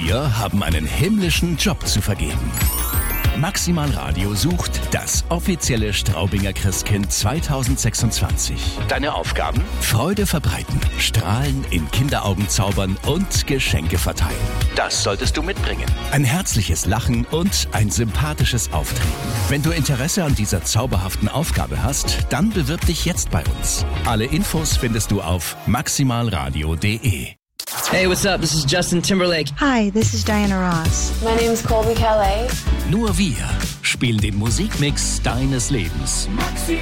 Wir haben einen himmlischen Job zu vergeben. Maximal Radio sucht das offizielle Straubinger Christkind 2026. Deine Aufgaben? Freude verbreiten, Strahlen in Kinderaugen zaubern und Geschenke verteilen. Das solltest du mitbringen. Ein herzliches Lachen und ein sympathisches Auftreten. Wenn du Interesse an dieser zauberhaften Aufgabe hast, dann bewirb dich jetzt bei uns. Alle Infos findest du auf maximalradio.de. Hey, what's up? This is Justin Timberlake. Hi, this is Diana Ross. My name's Colby Calais. Nur wir spielen den Musikmix deines Lebens.